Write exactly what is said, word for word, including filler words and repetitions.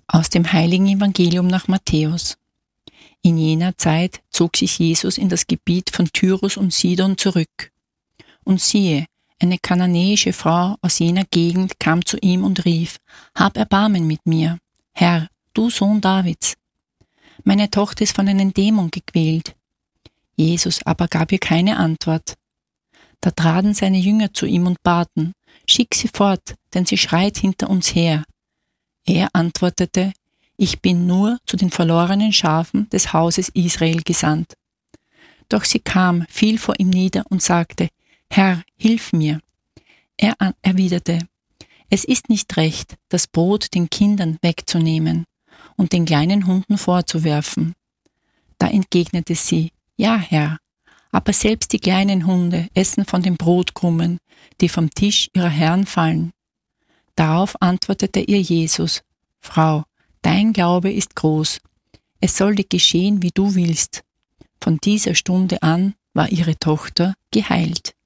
Aus dem heiligen Evangelium nach Matthäus. In jener Zeit zog sich Jesus in das Gebiet von Tyrus und Sidon zurück. Und siehe, eine kananäische Frau aus jener Gegend kam zu ihm und rief: Hab Erbarmen mit mir, Herr, du Sohn Davids. Meine Tochter ist von einem Dämon gequält. Jesus aber gab ihr keine Antwort. Da traten seine Jünger zu ihm und baten: Schick sie fort, denn sie schreit hinter uns her. Er antwortete: Ich bin nur zu den verlorenen Schafen des Hauses Israel gesandt. Doch sie kam, fiel vor ihm nieder und sagte: Herr, hilf mir. Er erwiderte: Es ist nicht recht, das Brot den Kindern wegzunehmen und den kleinen Hunden vorzuwerfen. Da entgegnete sie: Ja, Herr, aber selbst die kleinen Hunde essen von den Brotkrummen, die vom Tisch ihrer Herren fallen. Darauf antwortete ihr Jesus: Frau, dein Glaube ist groß. Es soll dir geschehen, wie du willst. Von dieser Stunde an war ihre Tochter geheilt.